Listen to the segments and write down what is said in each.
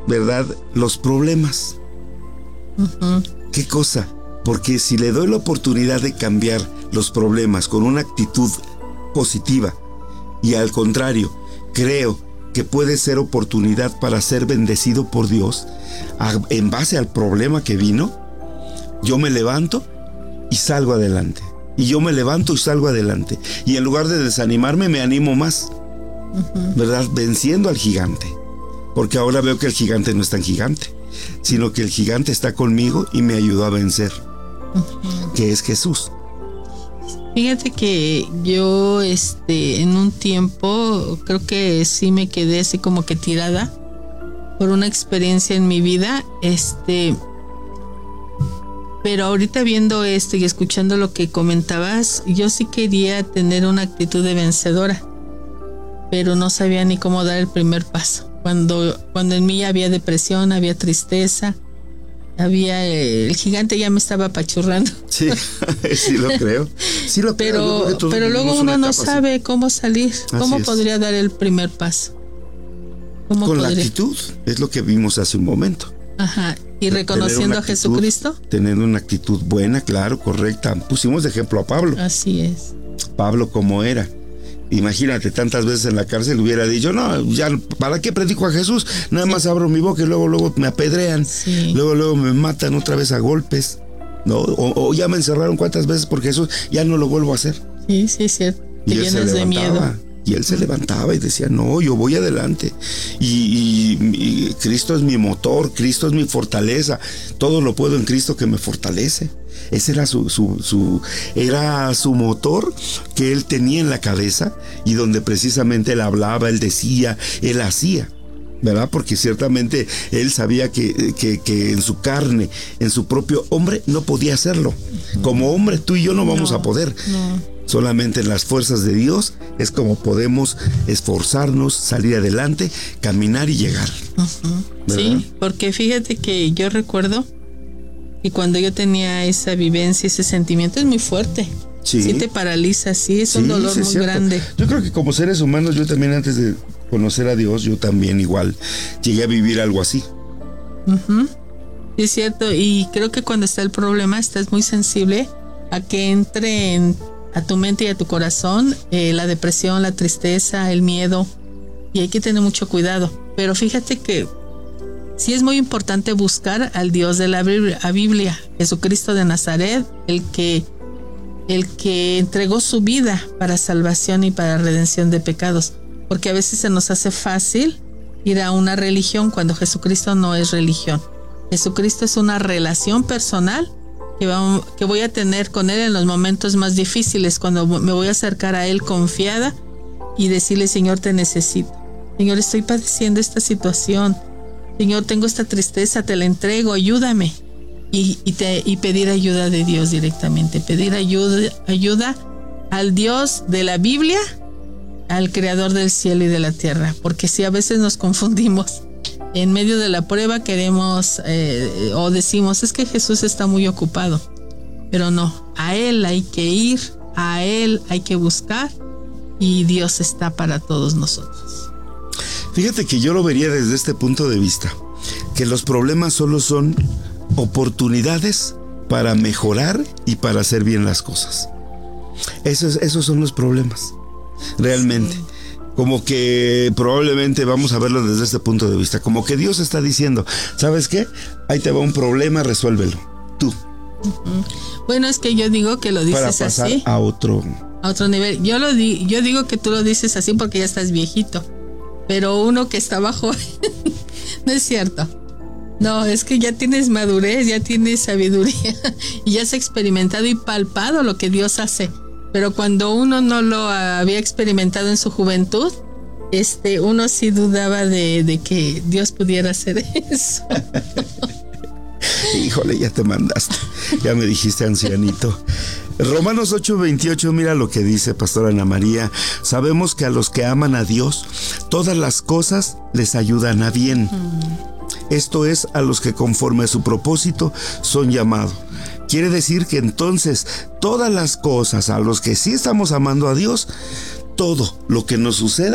¿verdad?, los problemas. ¿Qué cosa? Porque si le doy la oportunidad de cambiar los problemas con una actitud positiva y al contrario, creo que puede ser oportunidad para ser bendecido por Dios, en base al problema que vino, yo me levanto y salgo adelante. Y yo me levanto y salgo adelante. Y en lugar de desanimarme, me animo más, ¿verdad?, venciendo al gigante. Porque ahora veo que el gigante no es tan gigante, sino que el gigante está conmigo y me ayudó a vencer, que es Jesús. Fíjate que yo en un tiempo creo que sí me quedé así como que tirada por una experiencia en mi vida, pero ahorita viendo y escuchando lo que comentabas, yo sí quería tener una actitud de vencedora, pero no sabía ni cómo dar el primer paso. Cuando en mí había depresión, había tristeza, el gigante ya me estaba apachurrando. Sí, sí lo creo. Sí lo creo. Pero luego uno no sabe cómo salir. ¿Cómo podría dar el primer paso? Con la actitud, es lo que vimos hace un momento. Ajá. Y reconociendo a Jesucristo. Tener una actitud buena, claro, correcta. Pusimos de ejemplo a Pablo. Así es. Pablo como era. Imagínate, tantas veces en la cárcel hubiera dicho, no, ya, ¿para qué predico a Jesús? Nada más abro mi boca y luego me apedrean, luego me matan otra vez a golpes, ¿no? O ya me encerraron cuántas veces por Jesús, ya no lo vuelvo a hacer. Sí, es cierto. Te llenas de miedo. Y él se levantaba y decía, no, yo voy adelante. Y Cristo es mi motor, Cristo es mi fortaleza. Todo lo puedo en Cristo que me fortalece. Ese era su motor que él tenía en la cabeza y donde precisamente él hablaba, él decía, él hacía, ¿verdad? Porque ciertamente él sabía que en su carne, en su propio hombre, no podía hacerlo. Como hombre, tú y yo no vamos a poder. Solamente en las fuerzas de Dios es como podemos esforzarnos, salir adelante, caminar y llegar. Sí, porque fíjate que yo recuerdo y cuando yo tenía esa vivencia, ese sentimiento, es muy fuerte. Sí te paraliza, sí, es un dolor muy grande. Yo creo que como seres humanos, yo también antes de conocer a Dios, yo también igual llegué a vivir algo así. Sí, es cierto, y creo que cuando está el problema, estás muy sensible a que entre a tu mente y a tu corazón la depresión, la tristeza, el miedo, y hay que tener mucho cuidado. Pero fíjate que sí es muy importante buscar al Dios de la Biblia, Jesucristo de Nazaret, el que entregó su vida para salvación y para redención de pecados. Porque a veces se nos hace fácil ir a una religión cuando Jesucristo no es religión. Jesucristo es una relación personal que voy a tener con Él en los momentos más difíciles, cuando me voy a acercar a Él confiada y decirle, Señor, te necesito. Señor, estoy padeciendo esta situación. Señor, tengo esta tristeza, te la entrego, ayúdame. Y pedir ayuda de Dios directamente. Pedir ayuda al Dios de la Biblia, al Creador del cielo y de la tierra. Porque si a veces nos confundimos, en medio de la prueba queremos o decimos, es que Jesús está muy ocupado. Pero no, a Él hay que ir, a Él hay que buscar y Dios está para todos nosotros. Fíjate que yo lo vería desde este punto de vista, que los problemas solo son oportunidades para mejorar y para hacer bien las cosas. Esos son los problemas, realmente. Sí. Como que probablemente vamos a verlo desde este punto de vista, como que Dios está diciendo, ¿sabes qué? Ahí te va un problema, resuélvelo, tú. Bueno, es que yo digo que lo dices para pasar así. a otro nivel. Yo digo que tú lo dices así porque ya estás viejito. Pero uno que está bajo, no es cierto. No, es que ya tienes madurez, ya tienes sabiduría y ya has experimentado y palpado lo que Dios hace. Pero cuando uno no lo había experimentado en su juventud, uno sí dudaba de que Dios pudiera hacer eso. Híjole, ya te mandaste, ya me dijiste ancianito. Romanos 8:28, mira lo que dice Pastora Ana María. Sabemos que a los que aman a Dios, todas las cosas les ayudan a bien. Esto es, a los que conforme a su propósito son llamados. Quiere decir que entonces todas las cosas a los que sí estamos amando a Dios, todo lo que nos suceda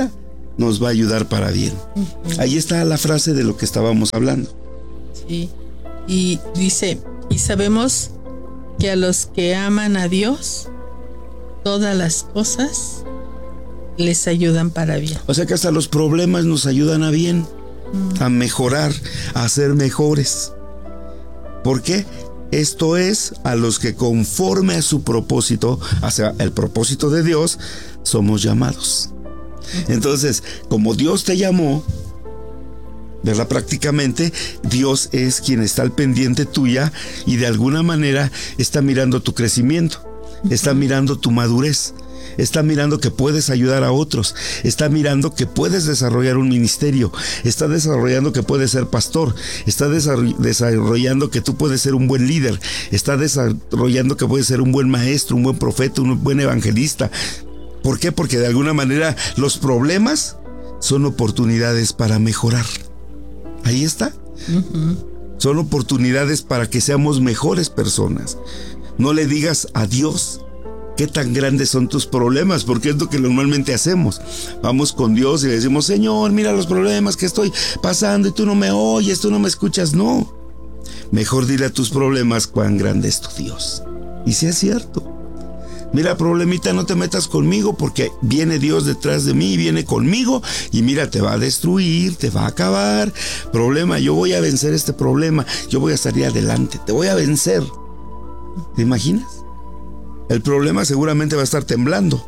nos va a ayudar para bien. Ahí está la frase de lo que estábamos hablando. Sí, y dice, y sabemos que a los que aman a Dios, todas las cosas les ayudan para bien. O sea que hasta los problemas nos ayudan a bien, a mejorar, a ser mejores. ¿Por qué? Esto es a los que conforme a su propósito, hacia el propósito de Dios, somos llamados. Entonces, como Dios te llamó, ¿verdad? Prácticamente Dios es quien está al pendiente tuya y de alguna manera está mirando tu crecimiento, está mirando tu madurez, está mirando que puedes ayudar a otros, está mirando que puedes desarrollar un ministerio, está desarrollando que puedes ser pastor, está desarrollando que tú puedes ser un buen líder, está desarrollando que puedes ser un buen maestro, un buen profeta, un buen evangelista. ¿Por qué? Porque de alguna manera los problemas son oportunidades para mejorar. Ahí está. Son oportunidades para que seamos mejores personas. No le digas a Dios qué tan grandes son tus problemas, porque es lo que normalmente hacemos. Vamos con Dios y le decimos, Señor, mira los problemas que estoy pasando y tú no me oyes, tú no me escuchas. No. Mejor dile a tus problemas cuán grande es tu Dios. Y si es cierto. Mira, problemita, no te metas conmigo porque viene Dios detrás de mí, viene conmigo y mira, te va a destruir, te va a acabar. Problema, yo voy a vencer este problema, yo voy a salir adelante, te voy a vencer. ¿Te imaginas? El problema seguramente va a estar temblando.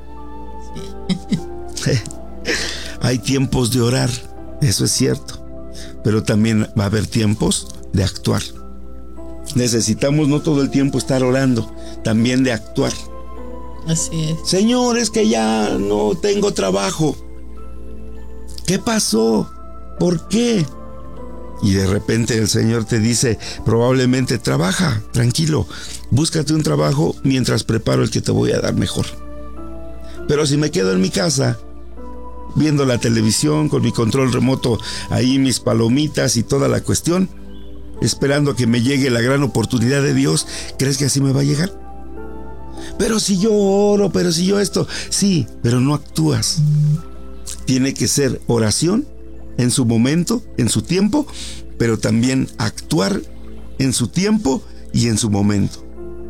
Hay tiempos de orar, eso es cierto, pero también va a haber tiempos de actuar. Necesitamos no todo el tiempo estar orando, también de actuar. Así es. Señor, es que ya no tengo trabajo. ¿Qué pasó? ¿Por qué? Y de repente el Señor te dice, probablemente trabaja, tranquilo, búscate un trabajo mientras preparo el que te voy a dar mejor. Pero si me quedo en mi casa, viendo la televisión, con mi control remoto, ahí mis palomitas y toda la cuestión, esperando a que me llegue la gran oportunidad de Dios, ¿crees que así me va a llegar? Pero si yo oro, pero si yo esto, sí, pero no actúas. Tiene que ser oración en su momento, en su tiempo, pero también actuar en su tiempo y en su momento.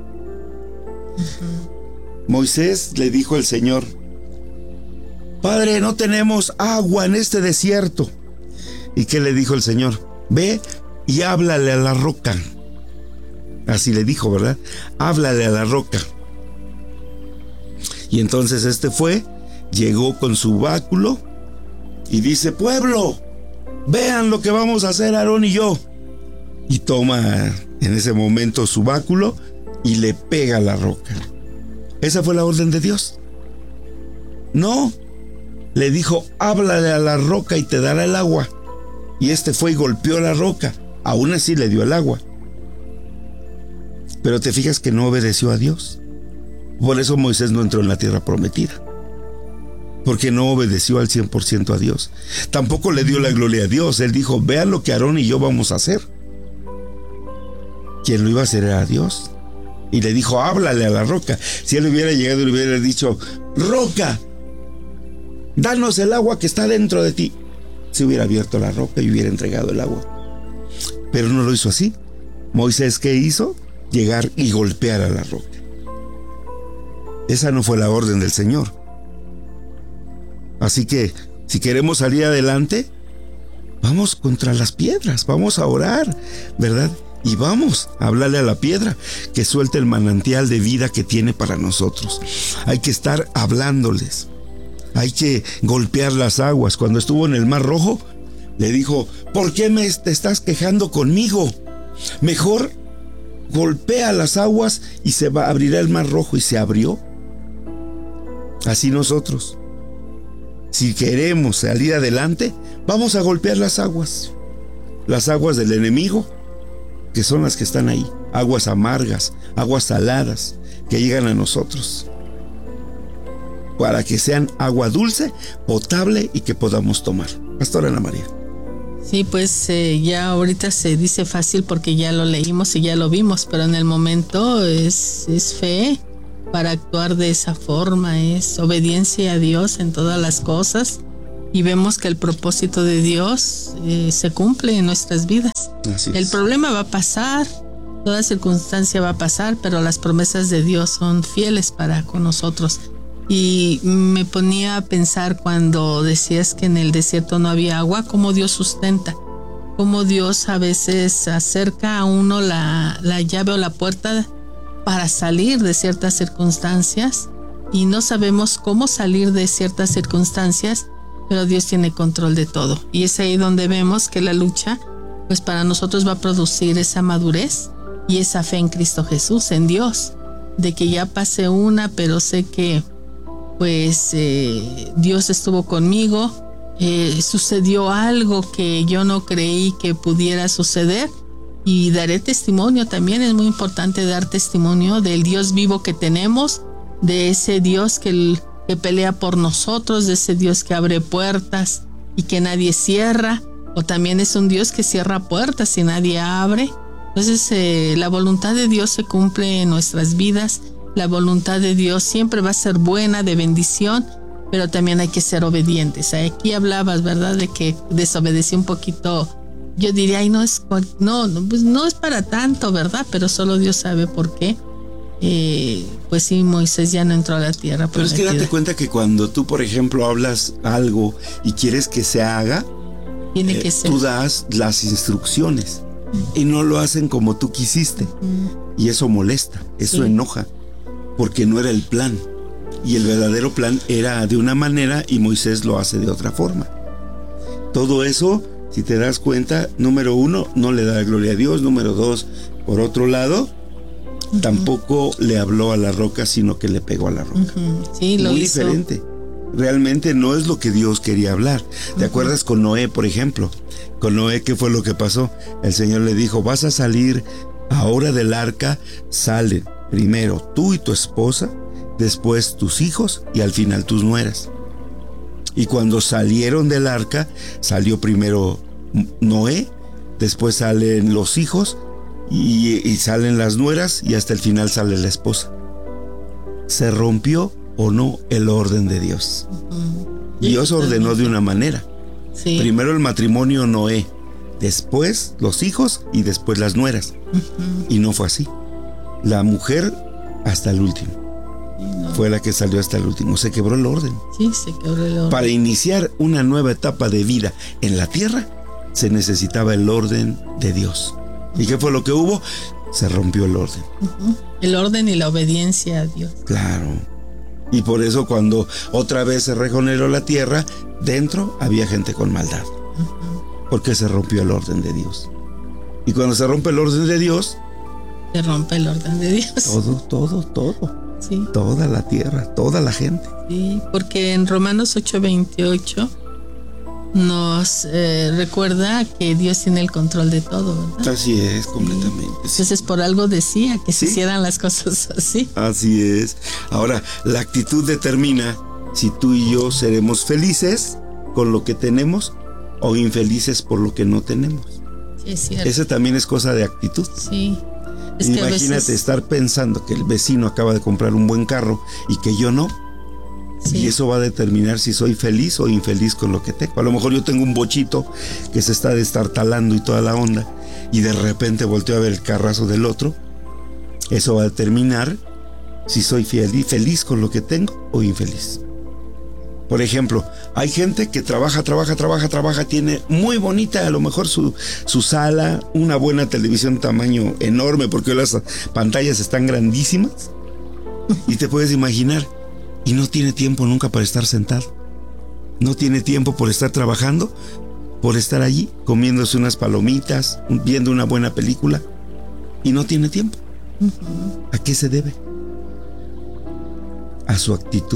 Moisés le dijo al Señor, Padre, no tenemos agua en este desierto. ¿Y qué le dijo el Señor? Ve y háblale a la roca. Así le dijo, ¿verdad? Háblale a la roca. Y entonces llegó con su báculo y dice, pueblo, vean lo que vamos a hacer Aarón y yo. Y toma en ese momento su báculo y le pega a la roca. ¿Esa fue la orden de Dios? No, le dijo, háblale a la roca y te dará el agua. Y fue y golpeó la roca, aún así le dio el agua. Pero te fijas que no obedeció a Dios. Por eso Moisés no entró en la tierra prometida, porque no obedeció al 100% a Dios. Tampoco le dio la gloria a Dios. Él dijo, vean lo que Aarón y yo vamos a hacer. Quien lo iba a hacer era Dios. Y le dijo, háblale a la roca. Si él hubiera llegado y le hubiera dicho, roca, danos el agua que está dentro de ti, se hubiera abierto la roca y hubiera entregado el agua. Pero no lo hizo así. Moisés, ¿qué hizo? Llegar y golpear a la roca. Esa no fue la orden del Señor. Así que, si queremos salir adelante, vamos contra las piedras, vamos a orar, ¿verdad? Y vamos a hablarle a la piedra que suelte el manantial de vida que tiene para nosotros. Hay que estar hablándoles. Hay que golpear las aguas. Cuando estuvo en el Mar Rojo, le dijo, ¿por qué te estás quejando conmigo? Mejor golpea las aguas y abrirá el Mar Rojo. Y se abrió. Así nosotros, si queremos salir adelante, vamos a golpear las aguas del enemigo, que son las que están ahí, aguas amargas, aguas saladas, que llegan a nosotros, para que sean agua dulce, potable y que podamos tomar. Pastora Ana María. Sí, pues ya ahorita se dice fácil porque ya lo leímos y ya lo vimos, pero en el momento es fe. Para actuar de esa forma es obediencia a Dios en todas las cosas y vemos que el propósito de Dios se cumple en nuestras vidas. Así es. El problema va a pasar, toda circunstancia va a pasar, pero las promesas de Dios son fieles para con nosotros. Y me ponía a pensar cuando decías que en el desierto no había agua, cómo Dios sustenta, cómo Dios a veces acerca a uno la llave o la puerta para salir de ciertas circunstancias, y no sabemos cómo salir de ciertas circunstancias, pero Dios tiene control de todo. Y es ahí donde vemos que la lucha, pues para nosotros va a producir esa madurez y esa fe en Cristo Jesús, en Dios, de que ya pasé una, pero sé que pues Dios estuvo conmigo, sucedió algo que yo no creí que pudiera suceder, y daré testimonio. También es muy importante dar testimonio del Dios vivo que tenemos, de ese Dios que pelea por nosotros, de ese Dios que abre puertas y que nadie cierra, o también es un Dios que cierra puertas y nadie abre. Entonces la voluntad de Dios se cumple en nuestras vidas. La voluntad de Dios siempre va a ser buena, de bendición, pero también hay que ser obedientes. Aquí hablabas, ¿verdad?, de que desobedecí un poquito. Yo diría, ay, pues no es para tanto, ¿verdad? Pero solo Dios sabe por qué. Pues sí, Moisés ya no entró a la tierra. Pero es que date cuenta que cuando tú, por ejemplo, hablas algo y quieres que se haga, tiene que ser. Tú das las instrucciones y no lo hacen como tú quisiste. Y eso molesta, eso enoja, porque no era el plan. Y el verdadero plan era de una manera y Moisés lo hace de otra forma. Todo eso, si te das cuenta, número uno, no le da gloria a Dios. Número dos, por otro lado, tampoco le habló a la roca, sino que le pegó a la roca. Sí, lo muy hizo. Diferente. Realmente no es lo que Dios quería hablar. ¿Te acuerdas con Noé, por ejemplo? Con Noé, ¿qué fue lo que pasó? El Señor le dijo, vas a salir ahora del arca, salen primero tú y tu esposa, después tus hijos y al final tus nueras. Y cuando salieron del arca, salió primero Noé, después salen los hijos y salen las nueras y hasta el final sale la esposa. ¿Se rompió o no el orden de Dios? Dios ordenó de una manera. Sí. Primero el matrimonio Noé, después los hijos y después las nueras. Y no fue así. La mujer hasta el último. Fue la que salió hasta el último. Se quebró el orden. Sí, se quebró el orden. Para iniciar una nueva etapa de vida en la tierra, se necesitaba el orden de Dios. ¿Y qué fue lo que hubo? Se rompió el orden. El orden y la obediencia a Dios. Claro. Y por eso cuando otra vez se regeneró la tierra, dentro había gente con maldad. Porque se rompió el orden de Dios. Y cuando se rompe el orden de Dios, se rompe el orden de Dios. Todo. Sí. Toda la tierra, toda la gente. Sí, porque en Romanos 8:28 nos recuerda que Dios tiene el control de todo, ¿verdad? Así es, completamente. Sí. Entonces por algo decía que se hicieran las cosas así. Así es. Ahora, la actitud determina si tú y yo seremos felices con lo que tenemos o infelices por lo que no tenemos. Sí, es cierto. Esa también es cosa de actitud. Sí. Es que imagínate a veces estar pensando que el vecino acaba de comprar un buen carro y que yo no. Sí. Y eso va a determinar si soy feliz o infeliz con lo que tengo. A lo mejor yo tengo un bochito que se está destartalando y toda la onda, y de repente volteo a ver el carrazo del otro. Eso va a determinar si soy feliz con lo que tengo o infeliz. Por ejemplo, hay gente que trabaja, tiene muy bonita a lo mejor su sala, una buena televisión tamaño enorme, porque las pantallas están grandísimas, y te puedes imaginar, y no tiene tiempo nunca para estar sentado. No tiene tiempo por estar trabajando, por estar allí comiéndose unas palomitas, viendo una buena película, y no tiene tiempo. ¿A qué se debe? A su actitud.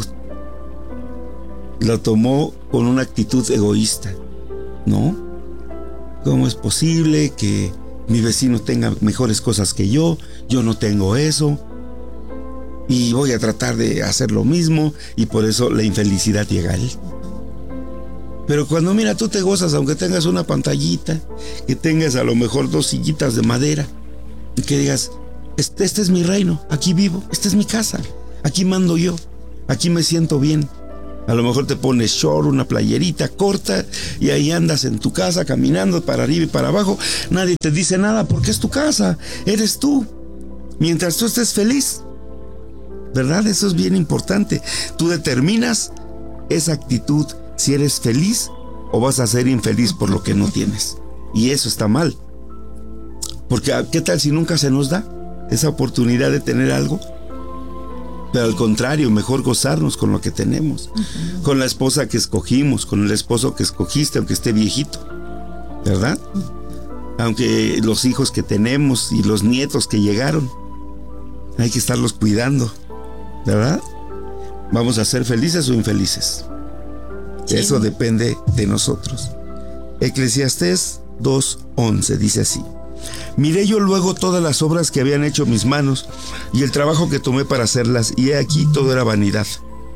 Lo tomó con una actitud egoísta, ¿no? ¿Cómo es posible que mi vecino tenga mejores cosas que yo no tengo eso? Y voy a tratar de hacer lo mismo, y por eso la infelicidad llega a él. Pero cuando mira, tú te gozas, aunque tengas una pantallita, que tengas a lo mejor 2 sillitas de madera, y que digas, este es mi reino, aquí vivo, esta es mi casa, aquí mando yo, aquí me siento bien. A lo mejor te pones short, una playerita corta y ahí andas en tu casa caminando para arriba y para abajo. Nadie te dice nada porque es tu casa, eres tú. Mientras tú estés feliz, ¿verdad? Eso es bien importante. Tú determinas esa actitud, si eres feliz o vas a ser infeliz por lo que no tienes. Y eso está mal. Porque ¿qué tal si nunca se nos da esa oportunidad de tener algo? Pero al contrario, mejor gozarnos con lo que tenemos. Con la esposa que escogimos, con el esposo que escogiste, aunque esté viejito, ¿verdad? Aunque los hijos que tenemos y los nietos que llegaron, hay que estarlos cuidando, ¿verdad? ¿Vamos a ser felices o infelices? Sí. Eso depende de nosotros. Eclesiastés 2:11 dice así: miré yo luego todas las obras que habían hecho mis manos y el trabajo que tomé para hacerlas, y he aquí todo era vanidad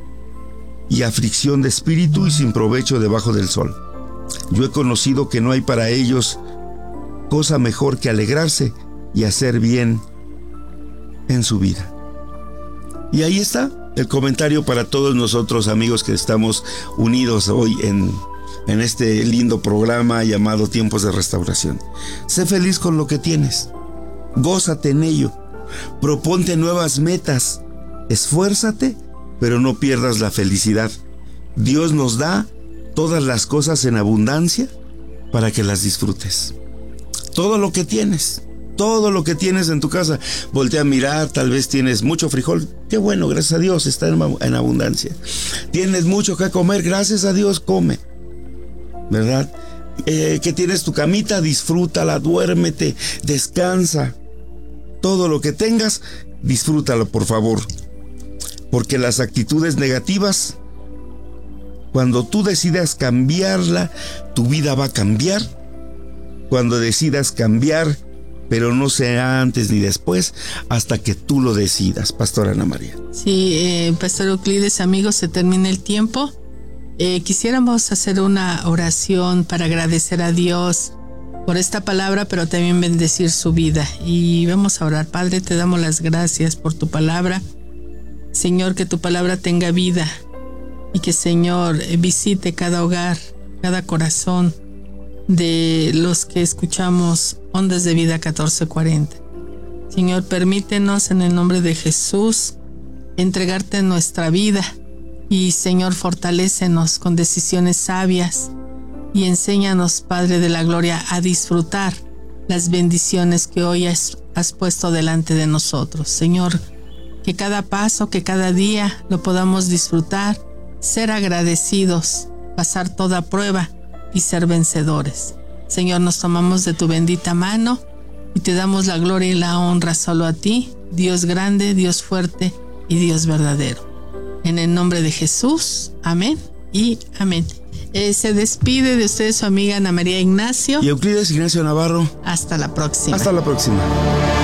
y aflicción de espíritu y sin provecho debajo del sol. Yo he conocido que no hay para ellos cosa mejor que alegrarse y hacer bien en su vida. Y ahí está el comentario para todos nosotros, amigos, que estamos unidos hoy en este lindo programa llamado Tiempos de Restauración. Sé feliz con lo que tienes, gózate en ello, proponte nuevas metas, esfuérzate, pero no pierdas la felicidad. Dios nos da todas las cosas en abundancia para que las disfrutes. Todo lo que tienes en tu casa, voltea a mirar, tal vez tienes mucho frijol, qué bueno, gracias a Dios, está en abundancia. Tienes mucho que comer, gracias a Dios, come, ¿verdad? Que tienes tu camita, disfrútala, duérmete, descansa. Todo lo que tengas, disfrútalo, por favor. Porque las actitudes negativas, cuando tú decidas cambiarla, tu vida va a cambiar. Cuando decidas cambiar, pero no sea antes ni después, hasta que tú lo decidas, Pastora Ana María. Sí, Pastor Euclides, amigos, se termina el tiempo. Quisiéramos hacer una oración para agradecer a Dios por esta palabra, pero también bendecir su vida. Y vamos a orar. Padre, te damos las gracias por tu palabra. Señor, que tu palabra tenga vida y que, Señor, visite cada hogar, cada corazón de los que escuchamos Ondas de Vida 1440. Señor, permítenos en el nombre de Jesús entregarte nuestra vida y, Señor, fortalécenos con decisiones sabias y enséñanos, Padre de la Gloria, a disfrutar las bendiciones que hoy has puesto delante de nosotros. Señor, que cada paso, que cada día lo podamos disfrutar, ser agradecidos, pasar toda prueba y ser vencedores. Señor, nos tomamos de tu bendita mano y te damos la gloria y la honra solo a ti, Dios grande, Dios fuerte y Dios verdadero. En el nombre de Jesús, amén y amén. Se despide de ustedes su amiga Ana María Ignacio y Euclides Ignacio Navarro. Hasta la próxima. Hasta la próxima.